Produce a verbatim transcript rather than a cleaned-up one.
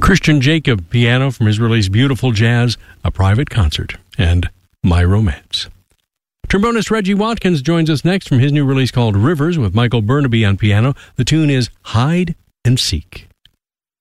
Christian Jacob, piano from his release Beautiful Jazz, A Private Concert, and My Romance. Trombonist Reggie Watkins joins us next from his new release called Rivers with Michael Burnaby on piano. The tune is Hide and Seek.